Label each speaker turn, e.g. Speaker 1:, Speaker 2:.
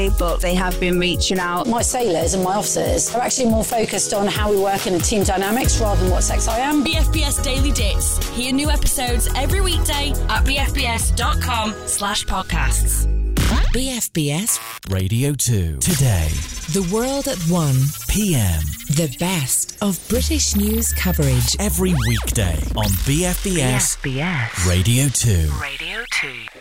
Speaker 1: but they have been reaching out.
Speaker 2: My sailors and my officers are actually more focused on how we work in a team dynamics rather than what sex I am.
Speaker 3: BFBS Daily Dits. Hear new episodes every weekday at bfbs.com/podcasts.
Speaker 4: BFBS
Speaker 5: Radio 2. Today.
Speaker 4: The World at 1
Speaker 5: PM.
Speaker 4: The best of British news coverage.
Speaker 5: Every weekday on BFBS Radio 2.
Speaker 3: Radio 2.